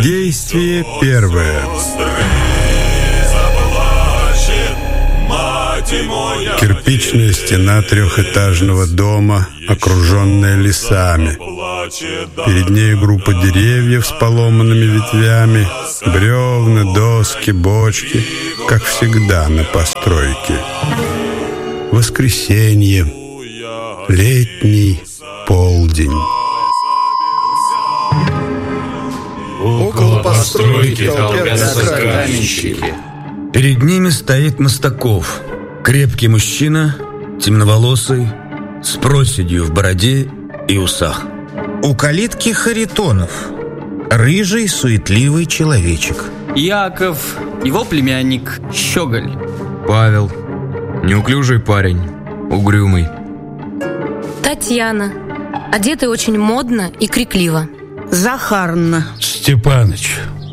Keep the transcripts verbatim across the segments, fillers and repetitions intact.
Действие первое. Кирпичная стена трехэтажного дома, окруженная лесами. Перед ней группа деревьев с поломанными ветвями, бревна, доски, бочки, как всегда на постройке. Воскресенье, летний полдень. Около постройки толпятся каменщики. Перед ними стоит Мостаков, крепкий мужчина, темноволосый, с проседью в бороде и усах. У калитки Харитонов, рыжий, суетливый человечек. Яков, его племянник Щеголь. Павел, неуклюжий парень, угрюмый. Татьяна, одетая очень модно и крикливо. Захарна. Степаныч.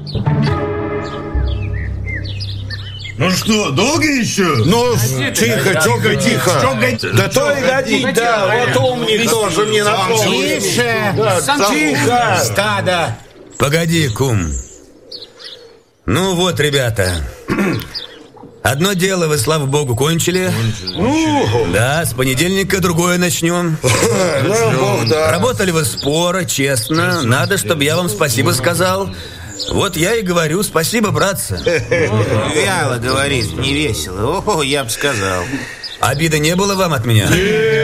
Ну что, долго еще? Ну, тихо, тихо, тихо. Да то и годить, да, вот умник тоже мне напомнил. Тише, тихо, стадо. Погоди, кум. Ну вот, ребята. Одно дело вы, слава богу, кончили. Ну, да, с понедельника другое начнем. ну, бог, да. Работали вы споро, честно. Надо, чтобы я вам спасибо сказал. Вот я и говорю, спасибо, братцы. Вяло говорит, не весело. О, я бы сказал. Обиды не было вам от меня?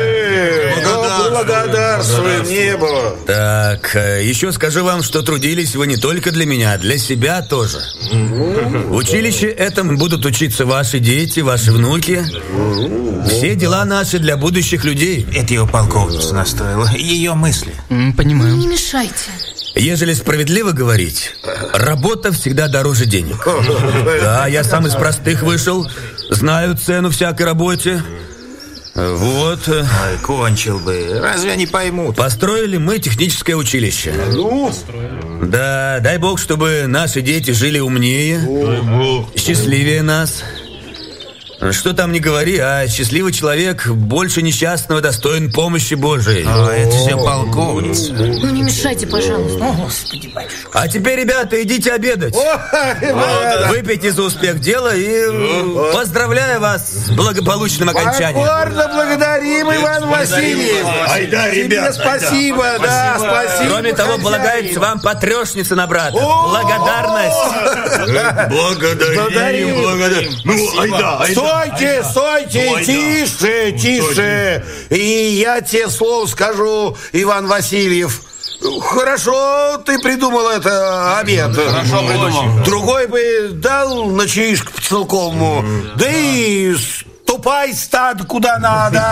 Благодарствую, не было. Так, еще скажу вам, что трудились вы не только для меня, а для себя тоже. В училище этому будут учиться ваши дети, ваши внуки. Все дела наши для будущих людей. Это его полковница настроила, ее мысли. М, Понимаю. Не мешайте. Ежели справедливо говорить, работа всегда дороже денег. Да, я сам из простых вышел, знаю цену всякой работе. Вот. Ой, кончил бы. Разве они поймут? Построили мы техническое училище. Ну? Да, дай бог, чтобы наши дети жили умнее, счастливее нас. Что там не говори, а счастливый человек больше несчастного достоин помощи Божией. О, это все полковница. Ну не мешайте, пожалуйста. А теперь, ребята, идите обедать. Выпейте за успех дела и поздравляю вас с благополучным окончанием. Покорно благодарим, Иван Васильевич. Айда, ребят, Спасибо, да, спасибо. Кроме того, полагается вам потрешница на брата. Благодарность. Благодарим, благодарим. Ну, айда, айда. Стойте, стойте, Ой, тише, тише. И я тебе слово скажу, Иван Васильев. Хорошо ты придумал это, обед. Хорошо придумал. Другой бы дал на чаишку по целковому. Да и ступай, стад, куда надо.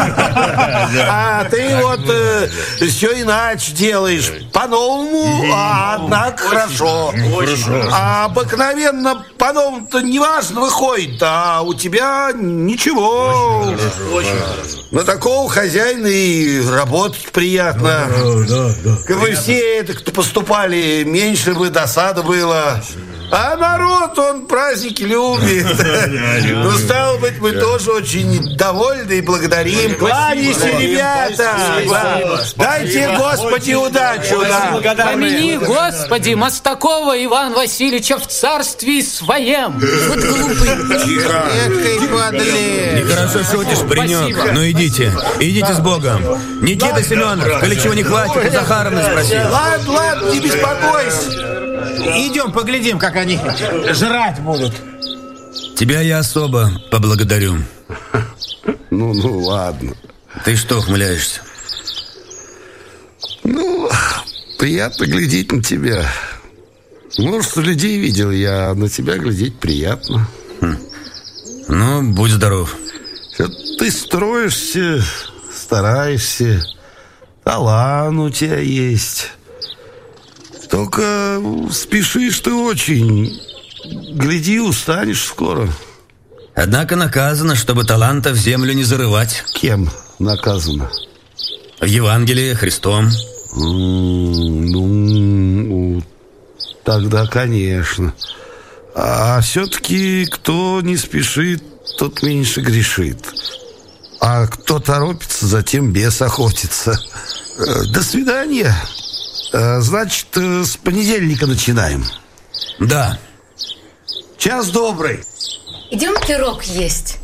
А ты вот э, все иначе делаешь. По-новому, а однако хорошо. А обыкновенно по-новому-то неважно выходит, а у тебя ничего. На такого хозяина и работать приятно. Как бы все это, кто поступали, меньше бы досада было. А народ, он праздники любит. Ну, стало быть, мы тоже очень довольны и благодарим. Кланяйся, ребята. Дайте, Господи, удачу. Помяни, Господи, Мостакова Ивана Васильевича в царстве своем. Вот глупый. Экой падали. Нехорошо шутишь, паренек. Спасибо. Ну идите, идите с Богом. Никита Семенов, коли чего не хватит, у Захаровны спроси. Ладно, ладно, не беспокойся. Идем поглядим, как они жрать будут. Тебя я особо поблагодарю. Ну, ну, ладно. Ты что ухмыляешься? Ну, приятно глядеть на тебя. Может, людей видел я, а на тебя глядеть приятно. Хм. Ну, будь здоров. Все, ты строишься, стараешься. Талант у тебя есть. Только спешишь ты очень. Гляди, устанешь скоро. Однако наказано, чтобы таланта в землю не зарывать. Кем наказано? В Евангелии Христом. М-м, ну, тогда, конечно. А все-таки кто не спешит, тот меньше грешит. А кто торопится, затем бес охотится. До свидания. Значит, с понедельника начинаем. Да. Час добрый. Идем пирог есть.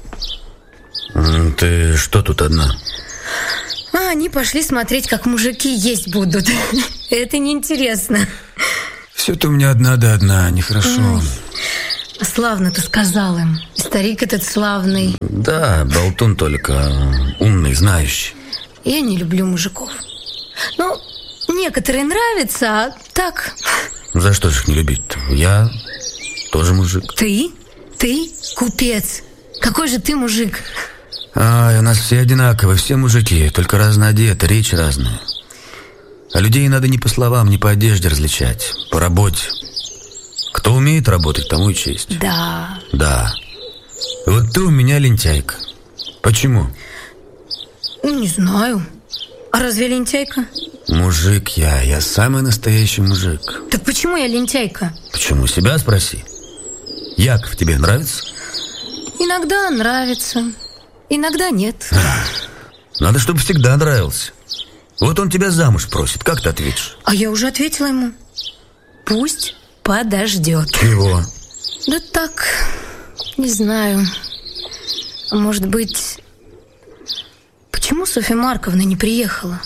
Ты что тут одна? А они пошли смотреть, как мужики есть будут. Это неинтересно. Все-то у меня одна да одна, нехорошо. Славно ты сказал им. Старик этот славный. Да, болтун только умный, знающий. Я не люблю мужиков. Ну, некоторые нравятся, а так... За что же их не любить-то? Я тоже мужик. Ты? Ты купец. Какой же ты мужик? Ай, у нас все одинаковые, все мужики, только разно одеты, речь разная. А людей надо не по словам, не по одежде различать, по работе. Кто умеет работать, тому и честь. Да. Да. Вот ты у меня лентяйка. Почему? Не знаю. А разве лентяйка? Мужик я, я самый настоящий мужик. Так почему я лентяйка? Почему? Себя спроси. Яков тебе нравится? Иногда нравится, иногда нет. Надо, чтобы всегда нравился. Вот он тебя замуж просит, как ты ответишь? А я уже ответила ему. Пусть подождет. Чего? Да так, не знаю. Может быть... Почему Софья Марковна не приехала?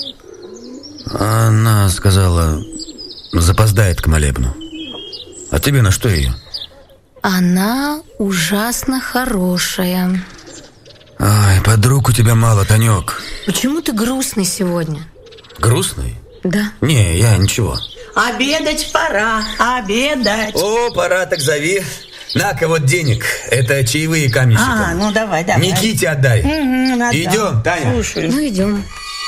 Она сказала, запоздает к молебну. А тебе на что ее? Она ужасно хорошая. Ай, подруг у тебя мало, Танек. Почему ты грустный сегодня? Грустный? Да. Не, я ничего. Обедать пора, обедать. О, пора, так зови. На-ка, вот денег. Это чаевые каменщикам. А, ну давай, давай. Никите отдай. Угу, надо. Идем, Таня. Слушай. Ну, идем.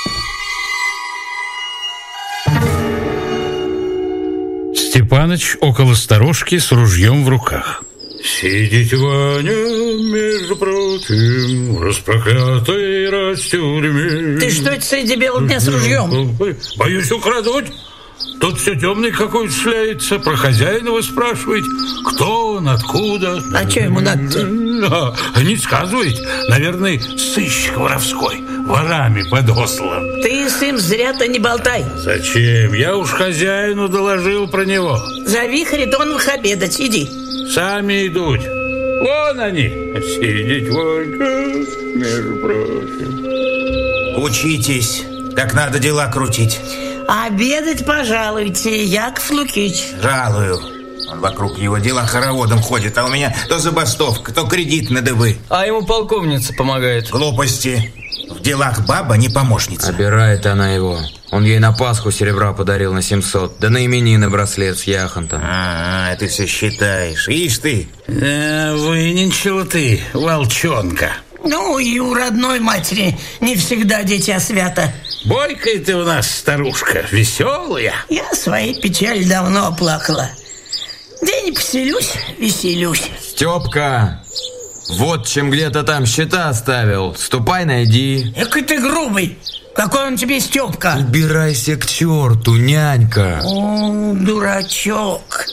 Степаныч около сторожки с ружьем в руках. Сидит Ваня, между прочим, распроклятый растюрьми. Ты что это среди бела дня с ружьем? Боюсь украдут. Тут все темный какой-то шляется, про хозяина вы спрашиваете, кто он, откуда. А что ему надо-то? А, не сказывает, наверное, сыщик воровской, ворами подослан. Ты с ним зря-то не болтай. Зачем? Я уж хозяину доложил про него. Зови Харитоновых обедать, иди. Сами идут. Вон они, сидеть Ванька, между прочим. Учитесь, как надо дела крутить. Обедать пожалуйте, Яков Лукич. Жалую. Он вокруг его дела хороводом ходит, а у меня то забастовка, то кредит на дыбы. А ему полковница помогает. Глупости. В делах баба не помощница. Обирает она его. Он ей на Пасху серебра подарил на семьсот, да на именины браслет с яхонтом. А, -а ты все считаешь. Ишь ты. Э, выненчила ты, волчонка. Ну, и у родной матери не всегда дитя свято. Бойкая ты у нас старушка, веселая. Я своей печаль давно оплакала. День поселюсь, веселюсь. Степка, вот чем где-то там счета оставил. Ступай, найди. Экой ты грубый. Какой он тебе Степка? Убирайся к черту, нянька. О, дурачок.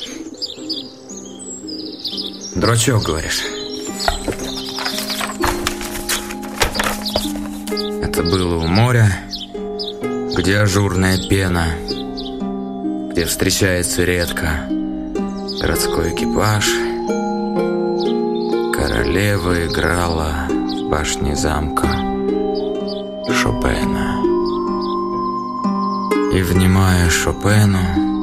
Дурачок, говоришь? Это было у моря, где ажурная пена, где встречается редко городской экипаж. Королева играла в башне замка Шопена. И, внимая Шопену,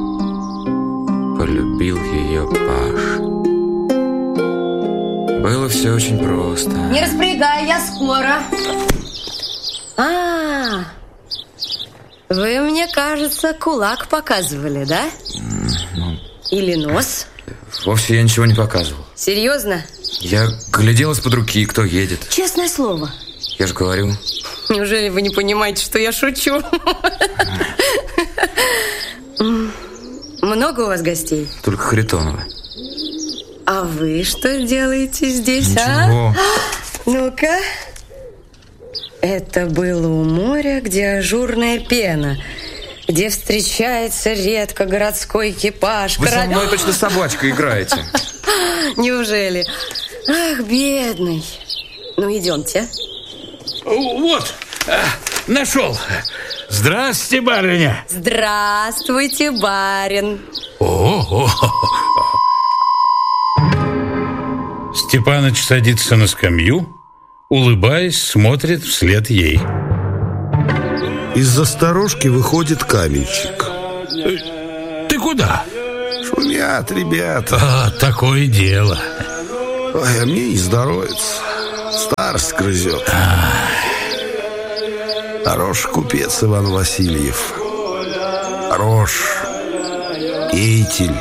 полюбил ее паж. Было все очень просто. Не распрягай, я скоро. А, вы, мне кажется, кулак показывали, да? Ну, или нос? Вовсе я ничего не показывал. Серьезно? Я глядел из-под руки, кто едет. Честное слово. Я же говорю. Неужели вы не понимаете, что я шучу? Много у вас гостей? Только Харитонова. А вы что делаете здесь, Ничего. а? Ну-ка. Это было у моря, где ажурная пена, где встречается редко городской экипаж. Вы Король... со мной точно собачка играете. Неужели? Ах, бедный. Ну, идемте. Вот, нашел. Здравствуйте, барыня. Здравствуйте, барин. О, Степаныч садится на скамью, улыбаясь, смотрит вслед ей. Из-за сторожки выходит каменщик. Ты куда? Шумят ребята. А, такое дело. Ой, а мне не здоровится. Старость грызет. Хорош купец Иван Васильев. Хорош. Деятель.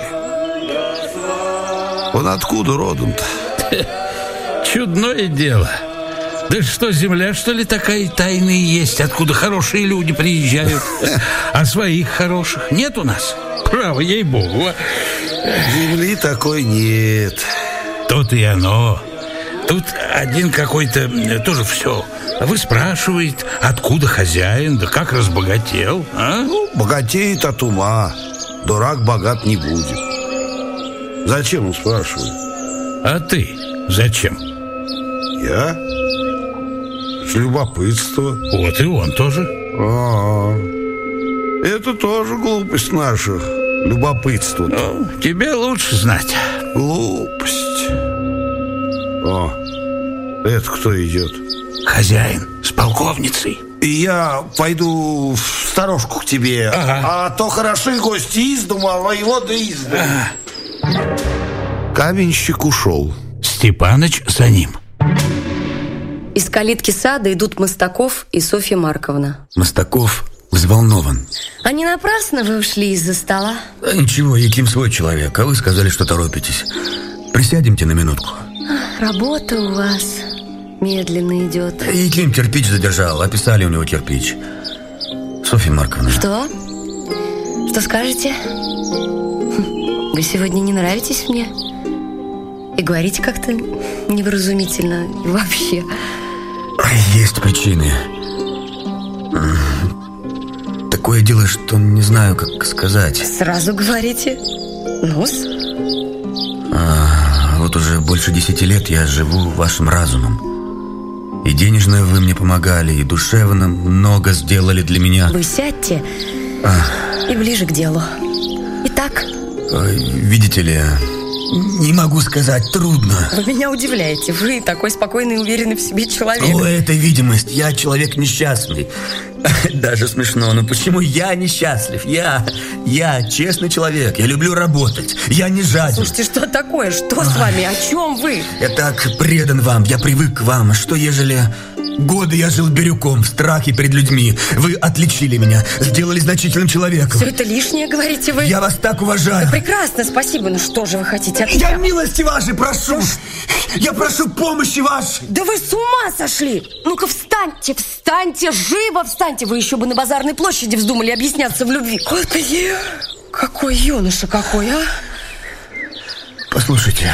Он откуда родом-то? Чудное дело. Да что, земля, что ли, такая тайная есть, откуда хорошие люди приезжают? А своих хороших нет у нас? Право, ей-богу. Земли такой нет. То-то и оно. Тут один какой-то тоже все выспрашивает, откуда хозяин, да как разбогател, а? Ну, богатеет от ума. Дурак богат не будет. Зачем он спрашивает? А ты зачем? Я? С любопытства. Вот и он тоже. А-а-а. Это тоже глупость наша. Любопытство. Ну, тебе лучше знать. Глупость. О, это кто идет? Хозяин с полковницей. И я пойду в сторожку к тебе. Ага. А то хороши гости из дому, а воевода из дому. Ага. Каменщик ушел. Степаныч за ним. Из калитки сада идут Мостаков и Софья Марковна. Мостаков взволнован. А не напрасно вы ушли из-за стола? Да ничего, Яким свой человек, а вы сказали, что торопитесь. Присядемте на минутку. Работа у вас медленно идет. Яким кирпич задержал, описали у него кирпич. Софья Марковна. Что? Что скажете? Вы сегодня не нравитесь мне? И говорите как-то невразумительно. И вообще. Есть причины. Такое дело, что не знаю, как сказать. Сразу говорите. Ну-с. А, вот уже больше десяти лет я живу вашим разумом. И денежно вы мне помогали, и душевно много сделали для меня. Вы сядьте а. и ближе к делу. Итак. Видите ли, не могу сказать, трудно. Вы меня удивляете. Вы такой спокойный и уверенный в себе человек. О, это видимость. Я человек несчастный. Даже смешно. Но почему я несчастлив? Я, я честный человек. Я люблю работать. Я не жаден. Слушайте, что такое? Что с вами? О чем вы? Я так предан вам. Я привык к вам. Что ежели... Годы я жил бирюком, в страхе перед людьми. Вы отличили меня, сделали значительным человеком. Все это лишнее, говорите вы? Я вас так уважаю. Да прекрасно, спасибо. Ну что же вы хотите от меня? Я милости вашей прошу. Я прошу помощи вашей. Да вы с ума сошли. Ну-ка встаньте, встаньте, живо встаньте. Вы еще бы на базарной площади вздумали объясняться в любви. Господи, какой юноша какой, а? Послушайте...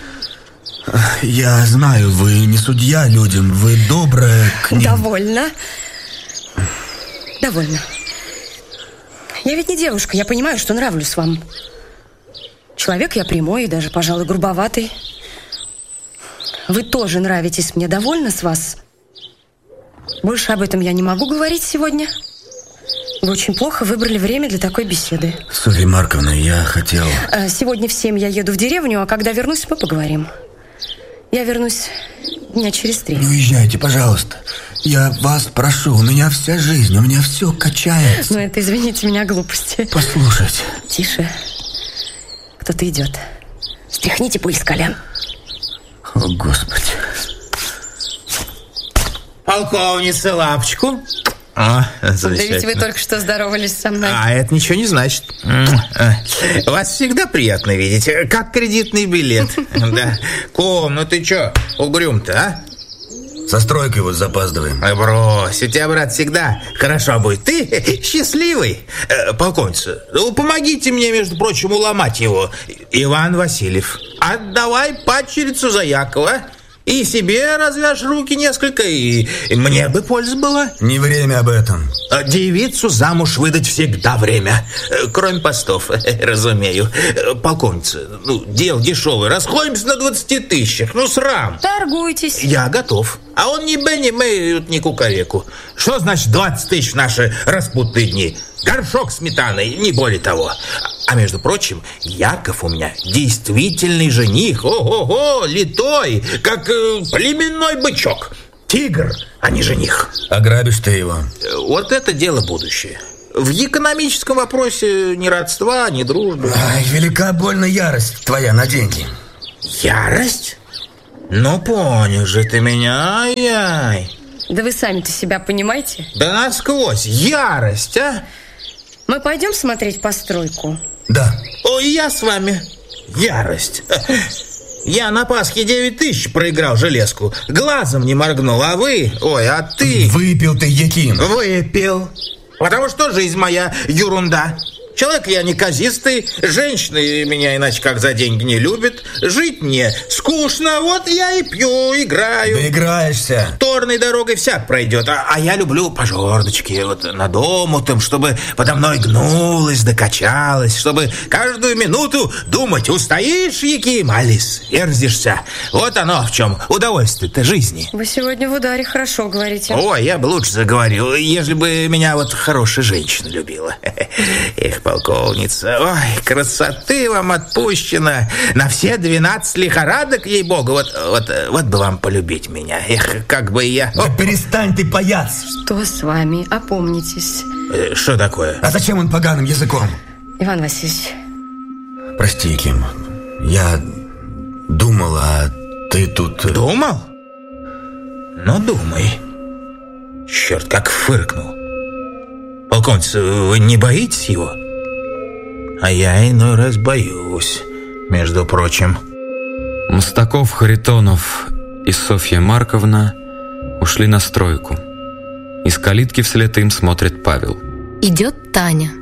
Я знаю, вы не судья людям, вы добрая к ним. Довольно. Довольно. Я ведь не девушка, я понимаю, что нравлюсь вам. Человек я прямой и даже, пожалуй, грубоватый. Вы тоже нравитесь мне, довольна с вас? Больше об этом я не могу говорить сегодня. Вы очень плохо выбрали время для такой беседы. Софья Марковна, я хотел... Сегодня в семь я еду в деревню, а когда вернусь, мы поговорим. Я вернусь дня через три. Не уезжайте, пожалуйста. Я вас прошу, у меня вся жизнь, у меня все качается. Ну, это, извините меня, глупости. Послушайте. Тише. Кто-то идет. Стряхните пыль с колен. О, Господи. Полковница, лапочку. О, да ведь вы только что здоровались со мной. А это ничего не значит. Вас всегда приятно видеть, как кредитный билет. Да. Ком, ну ты чё, угрюм-то, а? Со стройкой вот запаздываем. Ой, брось, у тебя, брат, всегда хорошо будет. Ты счастливый. Полковница, ну, помогите мне, между прочим, уломать его. Иван Васильев, отдавай падчерицу за Якова. И себе развяжь руки несколько, и, и мне бы польза была. Не время об этом. Девицу замуж выдать всегда время. Кроме постов, разумею. Полковница, ну, дел дешевый. Расходимся на двадцати тысячах. Ну, срам. Торгуйтесь. Я готов. А он ни бе, ни мэ, ни кукареку. Что значит двадцать тысяч в наши распутные дни? Горшок сметаной, не более того. А между прочим, Яков у меня действительный жених. Ого-го, литой, как э, племенной бычок. Тигр, а не жених. Ограбишь ты его. Вот это дело будущее. В экономическом вопросе ни родства, ни дружбы. Ай, велика больно ярость твоя на деньги. Ярость? Ну, понял же ты меня, ай-яй. Да вы сами-то себя понимаете? Да насквозь, ярость, а? Мы пойдем смотреть постройку? Да. Ой, я с вами. Ярость. Я на Пасхе девять тысяч проиграл железку. Глазом не моргнул, а вы... Ой, а ты... Выпил ты, Яким. Выпил. Потому что жизнь моя ерунда. Человек я неказистый, женщины меня иначе как за деньги не любят. Жить мне скучно, вот я и пью, играю. Да играешься. Торной дорогой всяк пройдет, а, а я люблю по жердочке, вот над омутом, чтобы подо мной гнулась, докачалась, чтобы каждую минуту думать, устоишь, Яким, али сверзишься. Вот оно в чем удовольствие-то жизни. Вы сегодня в ударе хорошо говорите. Ой, я бы лучше заговорил, ежели бы меня вот хорошая женщина любила. Эх, полковница, ой, красоты вам отпущено на все двенадцать лихорадок, ей-богу, вот, вот, вот бы вам полюбить меня. Эх, как бы я... Да перестань ты паяться. Что с вами? Опомнитесь. Э, что такое? А зачем он поганым языком? Иван Васильевич. Прости, Яким, я думал, а ты тут... Думал? Ну, думай. Черт, как фыркнул. Полковница, вы не боитесь его? А я иной раз боюсь, между прочим. Мостаков, Харитонов и Софья Марковна ушли на стройку. Из калитки вслед им смотрит Павел. Идет Таня.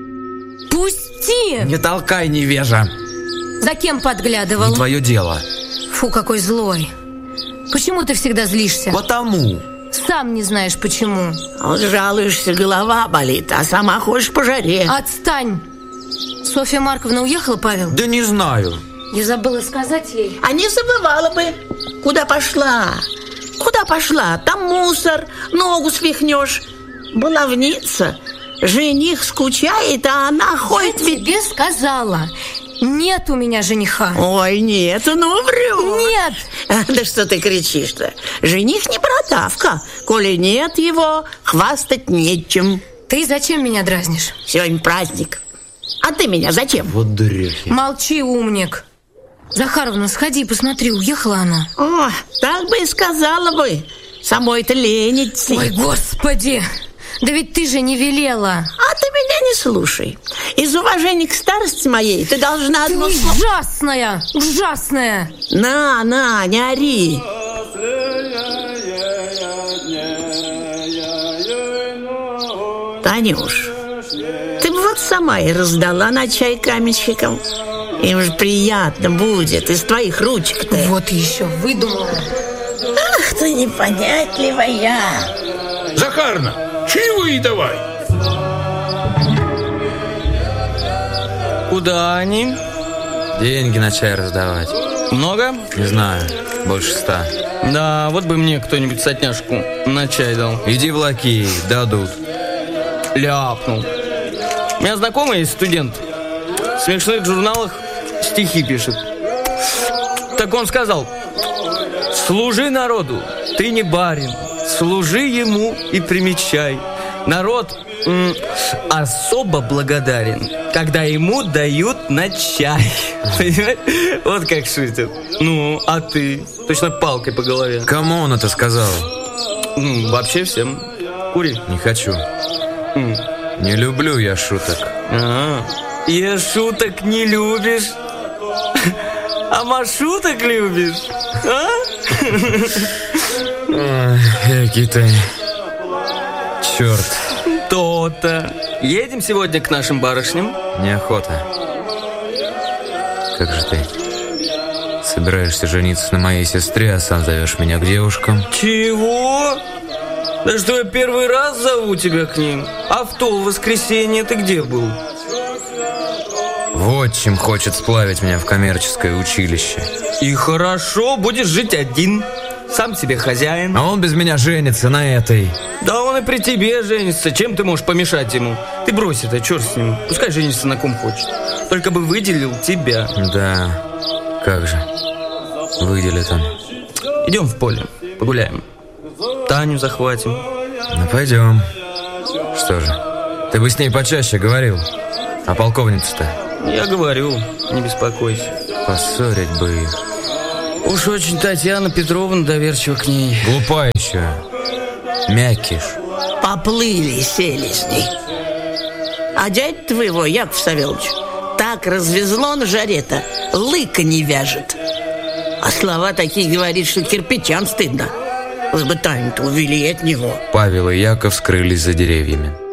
Пусти! Не толкай, невежа. За кем подглядывал? Не твое дело. Фу, какой злой. Почему ты всегда злишься? Потому. Сам не знаешь почему. Вот жалуешься, голова болит, а сама ходишь по жаре. Отстань! Софья Марковна уехала, Павел? Да не знаю. Я забыла сказать ей. А не забывала бы. Куда пошла? Куда пошла? Там мусор, ногу свихнешь. Баловница. Жених скучает, а она ходит... Я тебе сказала. Нет у меня жениха. Ой, нет, ну врешь. Нет. Да что ты кричишь-то? Жених не протавка. Коли нет его, хвастать нечем. Ты зачем меня дразнишь? Сегодня праздник. А ты меня зачем? Вот дурехи. Молчи, умник. Захаровна, сходи, посмотри, уехала она. О, так бы и сказала бы. Самой-то лень идти. Ой, господи. Да ведь ты же не велела. А ты меня не слушай. Из уважения к старости моей ты должна ты одно... ужасная, ужасная. На, на, не ори. Танюш, ты бы вот сама и раздала на чай каменщикам. Им же приятно будет из твоих ручек-то. Вот еще выдумала. Ах ты непонятливая. Захарна, чего и давай. Куда они? Деньги на чай раздавать. Много? Не знаю, больше ста. Да, вот бы мне кто-нибудь сотняшку на чай дал. Иди в лаки, дадут. Ляпнул. У меня знакомый есть студент. В смешных журналах стихи пишет. Так он сказал: служи народу, ты не барин. Служи ему и примечай. Народ м, особо благодарен, когда ему дают на чай. Понимаешь? Вот как шутят. Ну, а ты? Точно палкой по голове. Кому он это сказал? Ну, вообще всем. Кури. Не хочу. М. Не люблю я шуток. А, я шуток не любишь? А маршруток любишь? А? Ой, какие ты... Черт. То-то. Едем сегодня к нашим барышням? Неохота. Как же ты собираешься жениться на моей сестре, а сам зовешь меня к девушкам? Чего? Да что, я первый раз зову тебя к ним? А в то воскресенье ты где был? Вот чем хочет сплавить меня в коммерческое училище. И хорошо, будешь жить один. Сам себе хозяин. А он без меня женится на этой. Да он и при тебе женится. Чем ты можешь помешать ему? Ты брось это, черт с ним. Пускай женится на ком хочет. Только бы выделил тебя. Да, как же. Выделит он. Идем в поле, погуляем. Таню захватим. Ну, пойдем. Что же, ты бы с ней почаще говорил. А полковница-то? Я говорю, не беспокойся. Поссорить бы их. Уж очень Татьяна Петровна доверчива к ней. Глупа еще. Мякиш. Поплыли селезни. А дядь твоего, Яков Савельевич, так развезло на жаре-то, лыка не вяжет. А слова такие говорит, что кирпичам стыдно. Вы бы Таню-то увели от него. Павел и Яков скрылись за деревьями.